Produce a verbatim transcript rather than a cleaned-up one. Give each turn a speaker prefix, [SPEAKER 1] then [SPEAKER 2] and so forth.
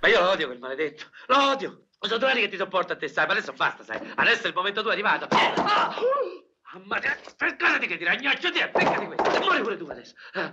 [SPEAKER 1] Ma io lo odio quel maledetto, lo odio. Sono due anni che ti sopporto a te, sai, ma adesso basta, sai. Adesso è il momento tuo è arrivato. Ah! Ammazza, per cosa ti credi, ragnaccio, ti beccati questo. E muori pure tu adesso. Ah.